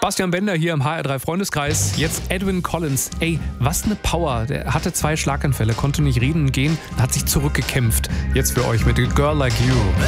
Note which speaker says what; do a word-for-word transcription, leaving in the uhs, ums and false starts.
Speaker 1: Bastian Bender hier im H R drei Freundeskreis. Jetzt Edwyn Collins. Ey, was eine Power. Der hatte zwei Schlaganfälle, konnte nicht reden und gehen, hat sich zurückgekämpft. Jetzt für euch mit A Girl Like You.